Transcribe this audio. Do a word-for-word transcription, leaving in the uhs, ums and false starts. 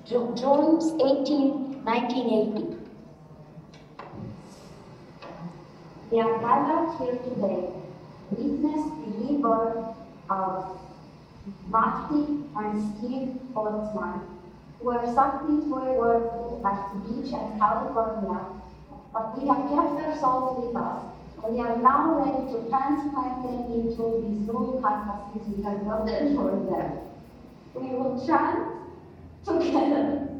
Ju- June eighteenth, nineteen eighty. We are gathered here today to witness the rebirth of Marty and Steve Boltzmann, who were sucked into a whirlpool at the beach in California, but we have kept their souls with us, and we are now ready to transplant them into these new campuses we have built for them. We will chant together.